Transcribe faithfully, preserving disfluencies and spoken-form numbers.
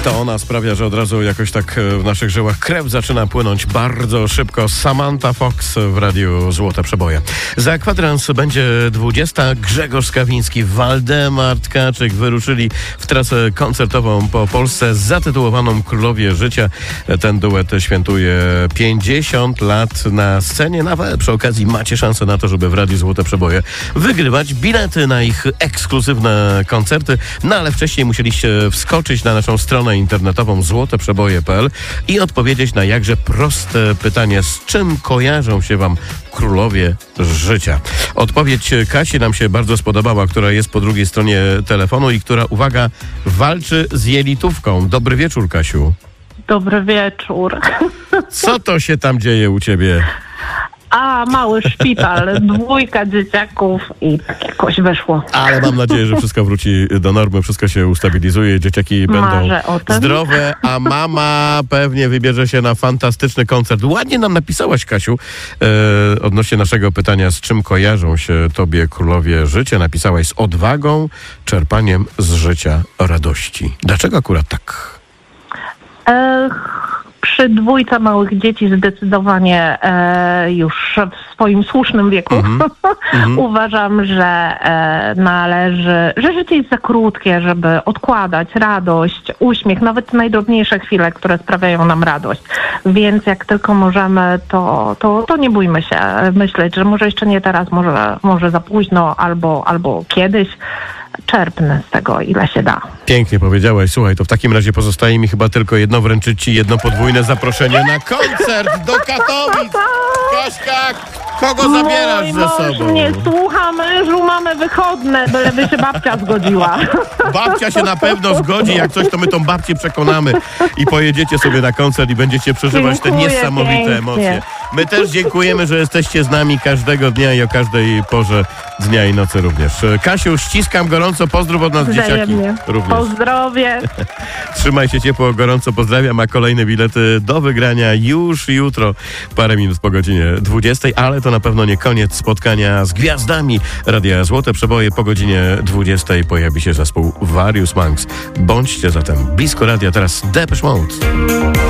To ona sprawia, że od razu jakoś tak w naszych żyłach krew zaczyna płynąć bardzo szybko. Samantha Fox w Radiu Złote Przeboje. Za kwadrans będzie dwudziesta. Grzegorz Skawiński, Waldemar Tkaczyk wyruszyli w trasę koncertową po Polsce zatytułowaną Królowie Życia. Ten duet świętuje pięćdziesiąt lat na scenie. Nawet przy okazji macie szansę na to, żeby w Radiu Złote Przeboje wygrywać bilety na ich ekskluzywne koncerty. No ale wcześniej musieliście wskoczyć na naszą stronę internetową złote przeboje kropka p l i odpowiedzieć na jakże proste pytanie, z czym kojarzą się wam królowie życia. Odpowiedź Kasi nam się bardzo spodobała, która jest po drugiej stronie telefonu i która, uwaga, walczy z jelitówką. Dobry wieczór, Kasiu. Dobry wieczór. Co to się tam dzieje u ciebie? A, mały szpital, dwójka dzieciaków i tak jakoś wyszło. Ale mam nadzieję, że wszystko wróci do normy, wszystko się ustabilizuje, dzieciaki będą zdrowe, a mama pewnie wybierze się na fantastyczny koncert. Ładnie nam napisałaś, Kasiu, e, odnośnie naszego pytania, z czym kojarzą się tobie królowie życia. Napisałaś: z odwagą, czerpaniem z życia radości. Dlaczego akurat tak? Ech. Przy dwójce małych dzieci zdecydowanie e, już w swoim słusznym wieku mm-hmm. uważam, że e, należy, że życie jest za krótkie, żeby odkładać radość, uśmiech, nawet najdrobniejsze chwile, które sprawiają nam radość. Więc jak tylko możemy, to, to, to nie bójmy się myśleć, że może jeszcze nie teraz, może, może za późno albo, albo kiedyś. Czerpnę z tego, ile się da. Pięknie powiedziałaś. Słuchaj, to w takim razie pozostaje mi chyba tylko jedno, wręczyć ci jedno podwójne zaproszenie na koncert do Katowic. Kaśka, kogo zabierasz ze sobą? Nie słucha mężu, mamy wychodne, byleby się babcia zgodziła. Babcia się na pewno zgodzi, jak coś, to my tą babcię przekonamy i pojedziecie sobie na koncert i będziecie przeżywać Dziękuję, te niesamowite pięknie. emocje. My też dziękujemy, że jesteście z nami każdego dnia i o każdej porze dnia i nocy również. Kasiu, ściskam gorąco, pozdrów od nas dzieciaki. Również. Pozdrowie. Trzymaj się ciepło, gorąco pozdrawiam, a kolejne bilety do wygrania już jutro, parę minut po godzinie dwudziestej, ale to na pewno nie koniec spotkania z gwiazdami Radia Złote Przeboje. Po godzinie dwudziestej pojawi się zespół Various Monks. Bądźcie zatem blisko radia. Teraz Depeche Mode.